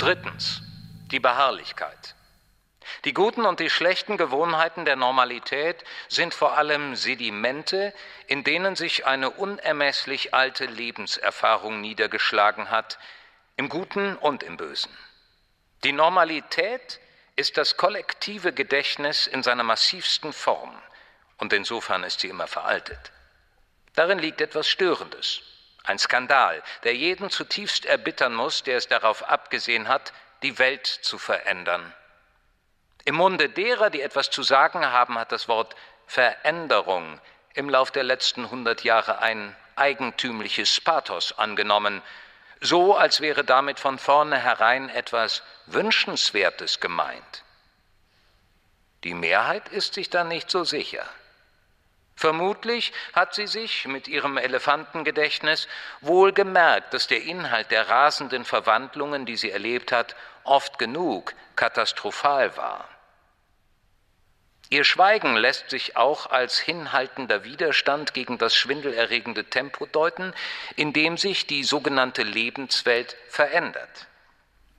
Drittens, die Beharrlichkeit. Die guten und die schlechten Gewohnheiten der Normalität sind vor allem Sedimente, in denen sich eine unermesslich alte Lebenserfahrung niedergeschlagen hat, im Guten und im Bösen. Die Normalität ist das kollektive Gedächtnis in seiner massivsten Form, und insofern ist sie immer veraltet. Darin liegt etwas Störendes, ein Skandal, der jeden zutiefst erbittern muss, der es darauf abgesehen hat, die Welt zu verändern. Im Munde derer, die etwas zu sagen haben, hat das Wort Veränderung im Lauf der letzten 100 Jahre ein eigentümliches Pathos angenommen, so als wäre damit von vornherein etwas Wünschenswertes gemeint. Die Mehrheit ist sich da nicht so sicher. Vermutlich hat sie sich mit ihrem Elefantengedächtnis wohl gemerkt, dass der Inhalt der rasenden Verwandlungen, die sie erlebt hat, oft genug katastrophal war. Ihr Schweigen lässt sich auch als hinhaltender Widerstand gegen das schwindelerregende Tempo deuten, in dem sich die sogenannte Lebenswelt verändert.